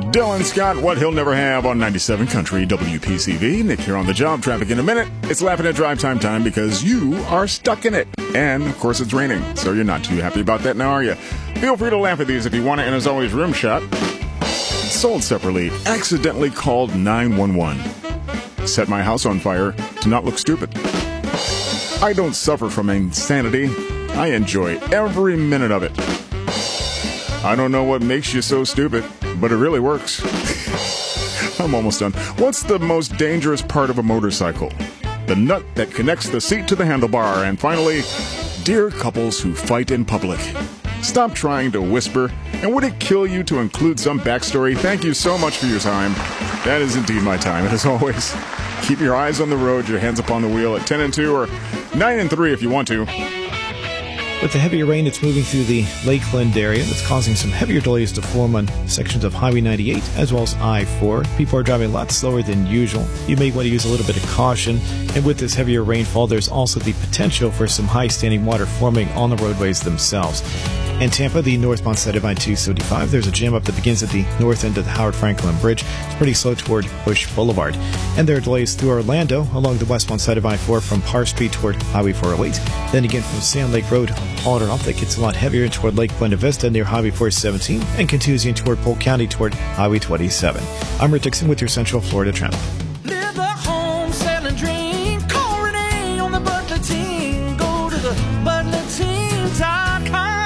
Dylan Scott, what he'll never have on 97 Country WPCV. Nick here on the job. Traffic in a minute. It's laughing at drive time because you are stuck in it. And, of course, it's raining, so you're not too happy about that now, are you? Feel free to laugh at these if you want it, and as always, Rim Shot. Sold separately. Accidentally called 911. Set my house on fire to not look stupid. I don't suffer from insanity. I enjoy every minute of it. I don't know what makes you so stupid, but it really works. I'm almost done. What's the most dangerous part of a motorcycle? The nut that connects the seat to the handlebar. And finally, dear couples who fight in public, stop trying to whisper. And would it kill you to include some backstory? Thank you so much for your time. That is indeed my time. And as always, keep your eyes on the road, your hands upon the wheel at 10 and 2 or 9 and 3 if you want to. With the heavier rain, it's moving through the Lakeland area. That's causing some heavier delays to form on sections of Highway 98 as well as I-4. People are driving a lot slower than usual. You may want to use a little bit of caution. And with this heavier rainfall, there's also the potential for some high-standing water forming on the roadways themselves. In Tampa, the northbound side of I-275, there's a jam up that begins at the north end of the Howard Franklin Bridge. It's pretty slow toward Bush Boulevard. And there are delays through Orlando along the westbound side of I-4 from Parr Street toward Highway 408. Then again from Sand Lake Road, on and off, that gets a lot heavier toward Lake Buena Vista near Highway 417 and continues in toward Polk County toward Highway 27. I'm Rick Dixon with your Central Florida traffic. Live the home selling dream. Call Renee on the Butler team. Go to the ButlerTeam.com.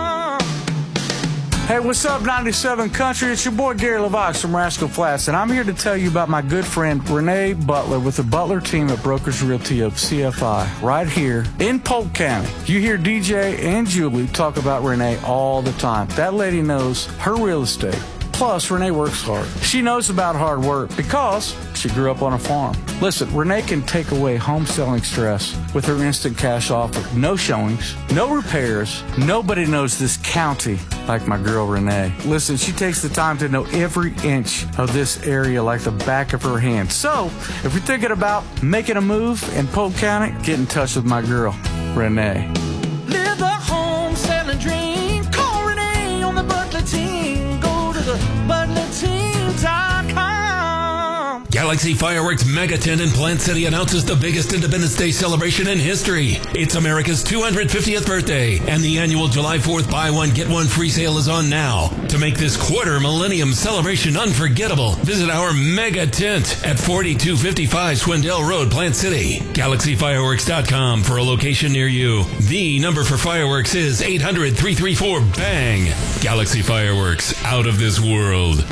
Hey, what's up, 97 Country? It's your boy Gary LeVox from Rascal Flats, and I'm here to tell you about my good friend Renee Butler with the Butler team at Brokers Realty of CFI right here in Polk County. You hear DJ and Julie talk about Renee all the time. That lady knows her real estate. Plus, Renee works hard. She knows about hard work because she grew up on a farm. Listen, Renee can take away home selling stress with her instant cash offer. No showings, no repairs. Nobody knows this county like my girl Renee. Listen, she takes the time to know every inch of this area like the back of her hand. So, if you're thinking about making a move in Polk County, get in touch with my girl, Renee. Live the home selling dream. Call Renee on the Butler team. Go to the ButlerTeam.com. Galaxy Fireworks Mega Tent in Plant City announces the biggest Independence Day celebration in history. It's America's 250th birthday, and the annual July 4th buy one, get one free sale is on now. To make this quarter millennium celebration unforgettable, visit our Mega Tent at 4255 Swindell Road, Plant City. GalaxyFireworks.com for a location near you. The number for fireworks is 800-334-BANG. Galaxy Fireworks, out of this world.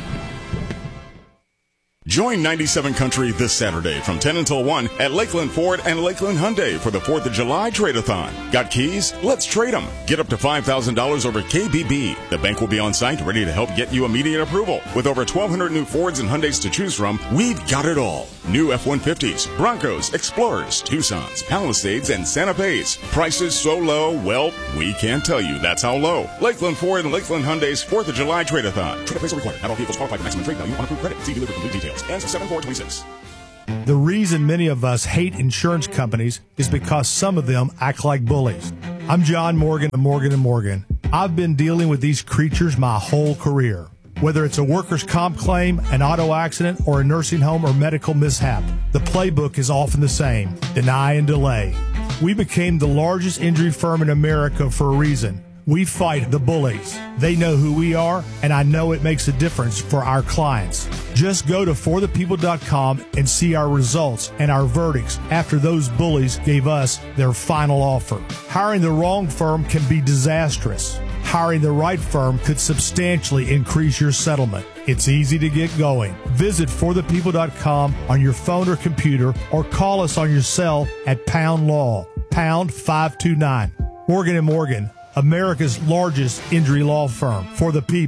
Join 97 Country this Saturday from 10 until 1 at Lakeland Ford and Lakeland Hyundai for the 4th of July Trade-a-thon. Got keys? Let's trade them. Get up to $5,000 over KBB. The bank will be on site ready to help get you immediate approval. With over 1,200 new Fords and Hyundais to choose from, we've got it all. New F-150s, Broncos, Explorers, Tucsons, Palisades, and Santa Fe's. Prices so low, well, we can't tell you that's how low. Lakeland Ford and Lakeland Hyundai's 4th of July Trade-a-thon. Trade appraisal required. Not all vehicles qualify for maximum trade value on approved credit. See dealer for complete details. Ends 7/4/26. The reason many of us hate insurance companies is because some of them act like bullies. I'm John Morgan of Morgan & Morgan. I've been dealing with these creatures my whole career. Whether it's a workers' comp claim, an auto accident, or a nursing home or medical mishap, the playbook is often the same: deny and delay. We became the largest injury firm in America for a reason. We fight the bullies. They know who we are, and I know it makes a difference for our clients. Just go to forthepeople.com and see our results and our verdicts after those bullies gave us their final offer. Hiring the wrong firm can be disastrous. Hiring the right firm could substantially increase your settlement. It's easy to get going. Visit forthepeople.com on your phone or computer, or call us on your cell at Pound Law, pound 529. Morgan & Morgan, America's largest injury law firm.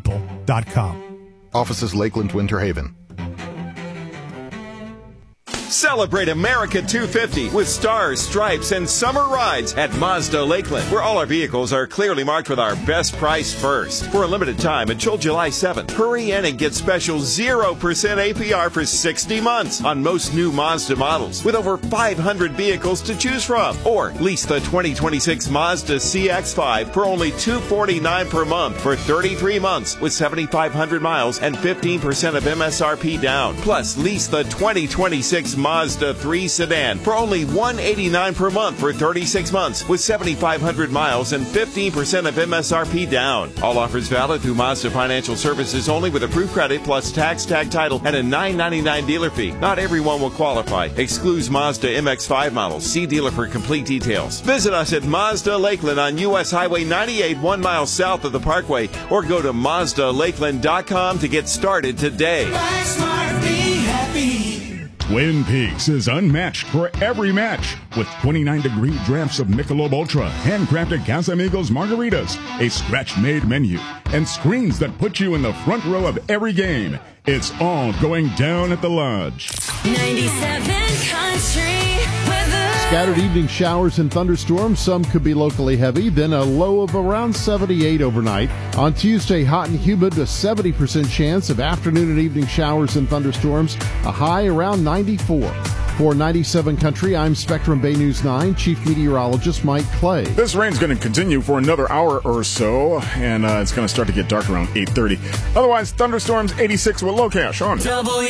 ForThePeople.com. Offices Lakeland, Winter Haven. Celebrate America 250 with stars, stripes, and summer rides at Mazda Lakeland, where all our vehicles are clearly marked with our best price first. For a limited time until July 7th, hurry in and get special 0% APR for 60 months on most new Mazda models, with over 500 vehicles to choose from. Or lease the 2026 Mazda CX-5 for only $249 per month for 33 months with 7,500 miles and 15% of MSRP down. Plus, lease the 2026 Mazda 3 sedan for only $189 per month for 36 months with 7,500 miles and 15% of MSRP down. All offers valid through Mazda Financial Services only with approved credit plus tax, tag title, and a $9.99 dealer fee. Not everyone will qualify. Excludes Mazda MX-5 models. See dealer for complete details. Visit us at Mazda Lakeland on U.S. Highway 98, 1 mile south of the Parkway, or go to MazdaLakeland.com to get started today. Buy smart, be happy. Twin Peaks is unmatched for every match with 29-degree drafts of Michelob Ultra, handcrafted Casamigos margaritas, a scratch-made menu, and screens that put you in the front row of every game. It's all going down at the Lodge. 97 Country weather. Scattered evening showers and thunderstorms. Some could be locally heavy. Then a low of around 78 overnight. On Tuesday, hot and humid, a 70% chance of afternoon and evening showers and thunderstorms. A high around 94. For 97 Country, I'm Spectrum Bay News 9 Chief Meteorologist Mike Clay. This rain's going to continue for another hour or so, and it's going to start to get dark around 8:30. Otherwise, thunderstorms 86 with low cash on.